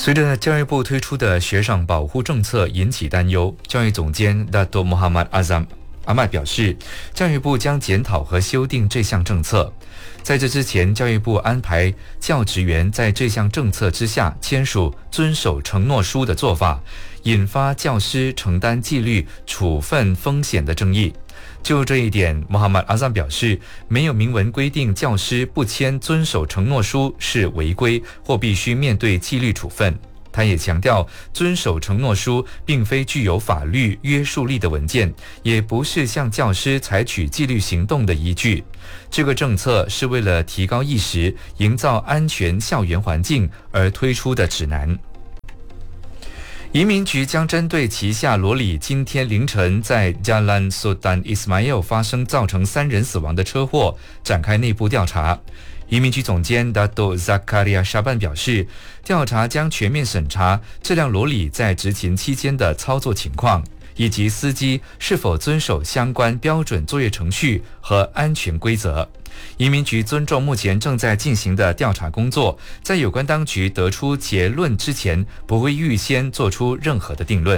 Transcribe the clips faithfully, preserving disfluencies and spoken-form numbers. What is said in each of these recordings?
随着教育部推出的学生保护政策引起担忧，教育总监 Dato Muhammad Azam阿麦表示，教育部将检讨和修订这项政策。在这之前，教育部安排教职员在这项政策之下签署遵守承诺书的做法，引发教师承担纪律处分风险的争议。就这一点，穆罕默德阿赞表示，没有明文规定教师不签遵守承诺书是违规或必须面对纪律处分。他也强调，遵守承诺书并非具有法律约束力的文件，也不是向教师采取纪律行动的依据。这个政策是为了提高意识、营造安全校园环境而推出的指南。移民局将针对旗下罗里今天凌晨在 Jalan Sultan Ismail 发生造成三人死亡的车祸展开内部调查。移民局总监 Dato Zakaria Shaban 表示，调查将全面审查这辆罗里在执勤期间的操作情况，以及司机是否遵守相关标准作业程序和安全规则。移民局尊重目前正在进行的调查工作，在有关当局得出结论之前，不会预先做出任何的定论。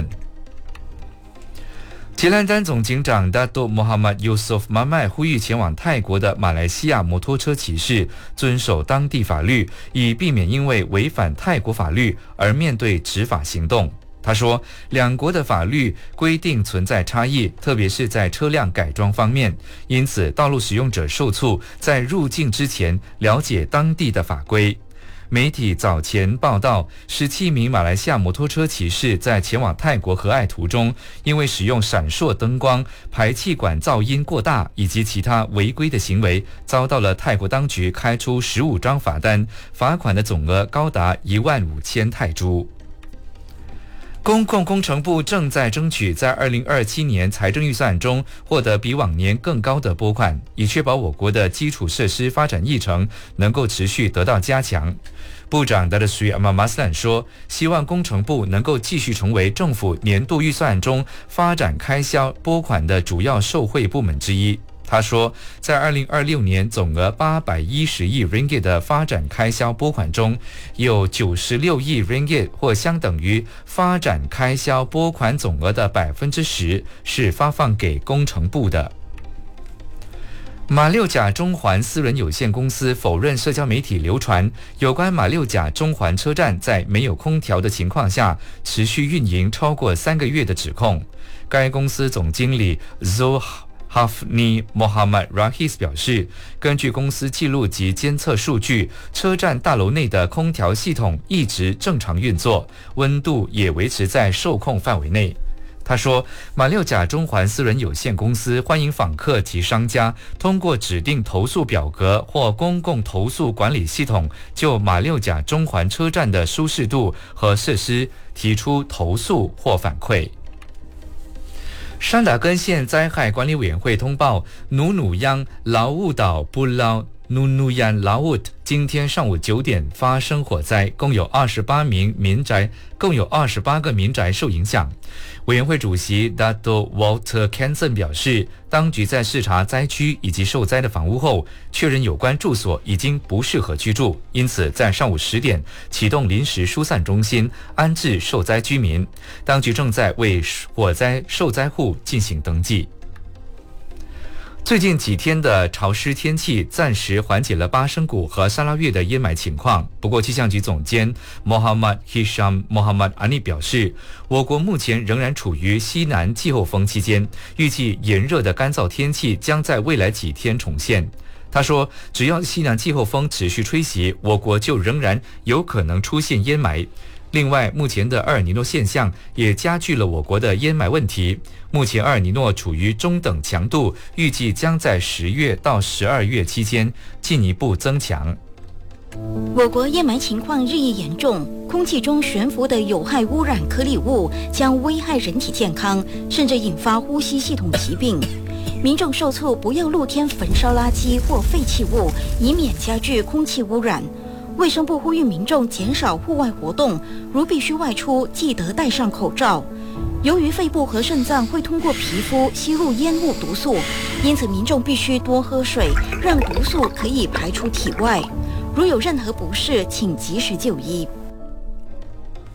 吉兰丹总警长 Dato Muhammad Yusof Mamai 呼吁前往泰国的马来西亚摩托车骑士遵守当地法律，以避免因为违反泰国法律而面对执法行动。他说，两国的法律规定存在差异，特别是在车辆改装方面，因此道路使用者受促在入境之前了解当地的法规。媒体早前报道，十七名马来西亚摩托车骑士在前往泰国和爱途中，因为使用闪烁灯光、排气管噪音过大以及其他违规的行为，遭到了泰国当局开出十五张罚单，罚款的总额高达一万五千泰铢。公共工程部正在争取在二零二七年财政预算中获得比往年更高的拨款，以确保我国的基础设施发展议程能够持续得到加强。部长达德苏阿马马斯兰说，希望工程部能够继续成为政府年度预算中发展开销拨款的主要受惠部门之一。他说，在二零二六年总额八百一十亿 ringgit 的发展开销拨款中，有九十六亿 ringgit 或相等于发展开销拨款总额的 百分之十 是发放给工程部的。马六甲中环私人有限公司否认社交媒体流传有关马六甲中环车站在没有空调的情况下持续运营超过三个月的指控。该公司总经理 Zul Hafni Mohammad Rahis 表示，根据公司记录及监测数据，车站大楼内的空调系统一直正常运作，温度也维持在受控范围内。他说，马六甲中环私人有限公司欢迎访客及商家通过指定投诉表格或公共投诉管理系统，就马六甲中环车站的舒适度和设施提出投诉或反馈。山打根县灾害管理委员会通报，努努央劳务岛布劳努努央劳务今天上午九点发生火灾，共有二十八名民宅，共有二十八个民宅受影响。委员会主席 Dato Walter Kenson 表示，当局在视察灾区以及受灾的房屋后，确认有关住所已经不适合居住，因此在上午十点启动临时疏散中心，安置受灾居民。当局正在为火灾受灾户进行登记。最近几天的潮湿天气暂时缓解了巴生谷和沙拉越的淹埋情况，不过气象局总监 Muhammad Hisham Muhammad Ani 表示，我国目前仍然处于西南季候风期间，预计炎热的干燥天气将在未来几天重现。他说，只要西南季候风持续吹袭，我国就仍然有可能出现淹埋。另外，目前的厄尔尼诺现象也加剧了我国的淹埋问题。目前厄尔尼诺处于中等强度，预计将在十月到十二月期间进一步增强。 我国淹埋情况日益严重，空气中悬浮的有害污染颗粒物将危害人体健康，甚至引发呼吸系统疾病。民众受促不要露天焚烧垃圾或废弃物，以免加剧空气污染。卫生部呼吁民众减少户外活动，如必须外出，记得戴上口罩。由于肺部和肾脏会通过皮肤吸入烟雾毒素，因此民众必须多喝水，让毒素可以排出体外。如有任何不适，请及时就医。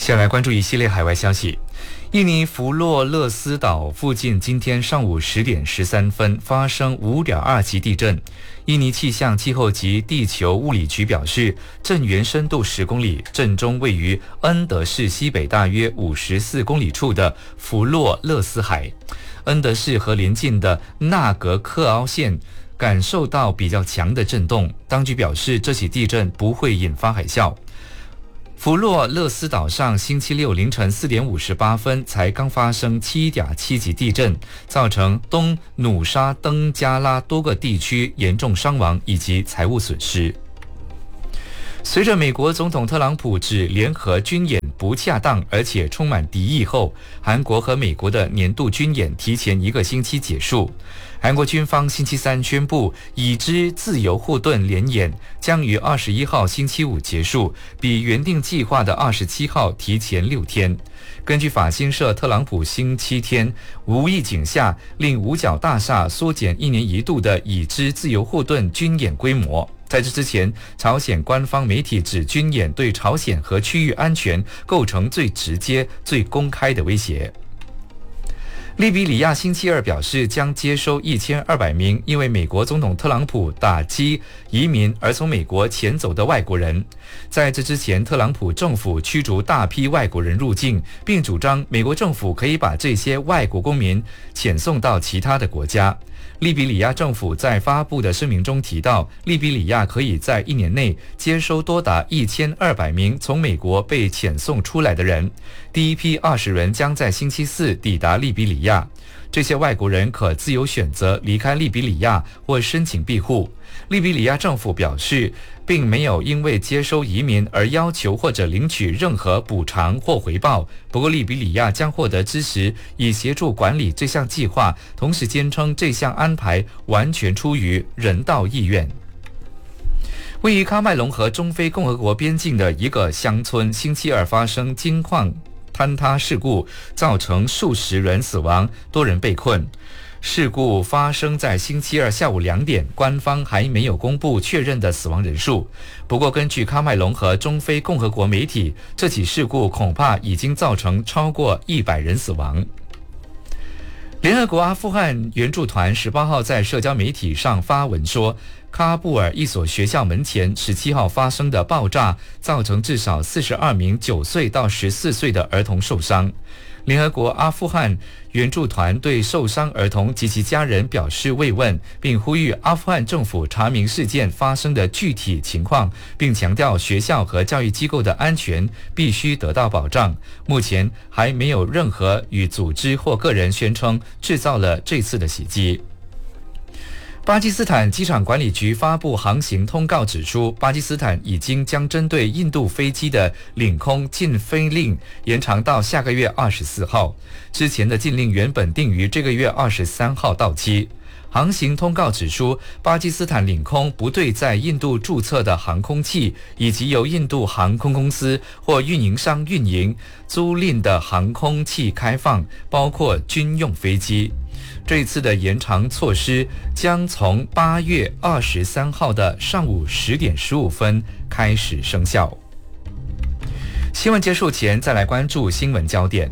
先来关注一系列海外消息。印尼弗洛勒斯岛附近今天上午十点十三分发生五点二级地震。印尼气象气候及地球物理局表示，震源深度十公里，震中位于恩德市西北大约五十四公里处的弗洛勒斯海。恩德市和邻近的纳格克凹县感受到比较强的震动，当局表示这起地震不会引发海啸。弗洛勒斯岛上星期六凌晨四点五十八分才刚发生七点七级地震，造成东努沙登加拉多个地区严重伤亡以及财物损失。随着美国总统特朗普指联合军演不恰当而且充满敌意后，韩国和美国的年度军演提前一个星期结束。韩国军方星期三宣布，已知自由护盾联演将于二十一号星期五结束，比原定计划的二十七号提前六天。根据法新社，特朗普星期天无意景下令五角大厦缩减一年一度的已知自由护盾军演规模。在这之前，朝鲜官方媒体指军演对朝鲜和区域安全构成最直接、最公开的威胁。利比里亚星期二表示，将接收一千二百名因为美国总统特朗普打击移民而从美国潜走的外国人。在这之前，特朗普政府驱逐大批外国人入境，并主张美国政府可以把这些外国公民遣送到其他的国家。利比里亚政府在发布的声明中提到，利比里亚可以在一年内接收多达一千二百名从美国被遣送出来的人。第一批二十人将在星期四抵达利比里亚。这些外国人可自由选择离开利比里亚或申请庇护。利比里亚政府表示，并没有因为接收移民而要求或者领取任何补偿或回报。不过，利比里亚将获得支持，以协助管理这项计划，同时坚称这项安排完全出于人道意愿。位于喀麦隆和中非共和国边境的一个乡村，星期二发生金矿坍塌事故，造成数十人死亡，多人被困。事故发生在星期二下午两点，官方还没有公布确认的死亡人数。不过，根据喀麦隆和中非共和国媒体，这起事故恐怕已经造成超过一百人死亡。联合国阿富汗援助团十八号在社交媒体上发文说，喀布尔一所学校门前十七号发生的爆炸，造成至少四十二名九岁到十四岁的儿童受伤。联合国阿富汗援助团对受伤儿童及其家人表示慰问，并呼吁阿富汗政府查明事件发生的具体情况，并强调学校和教育机构的安全必须得到保障。目前还没有任何与组织或个人宣称制造了这次的袭击。巴基斯坦机场管理局发布航行通告指出，巴基斯坦已经将针对印度飞机的领空禁飞令延长到下个月二十四号。之前的禁令原本定于这个月二十三号到期。航行通告指出，巴基斯坦领空不对在印度注册的航空器以及由印度航空公司或运营商运营、租赁的航空器开放，包括军用飞机。这次的延长措施将从八月二十三号的上午十点十五分开始生效。新闻结束前，再来关注新闻焦点。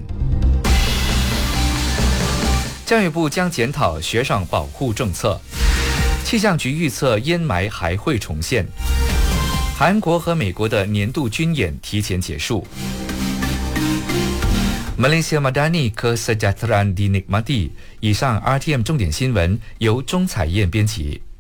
教育部将检讨学生保护政策。气象局预测烟霾还会重现。韩国和美国的年度军演提前结束。Malaysia Madani Kesejahteraan Dinikmati。以上 R T M 重点新闻由钟彩燕编辑。